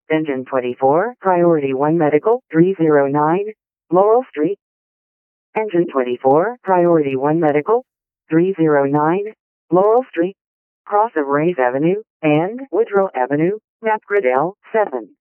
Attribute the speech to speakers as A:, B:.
A: Engine 24, Priority 1 Medical, 309, Laurel Street. Engine 24, Priority 1 Medical, 309, Laurel Street, cross of Rays Avenue and Woodrow Avenue, Map Grid L7.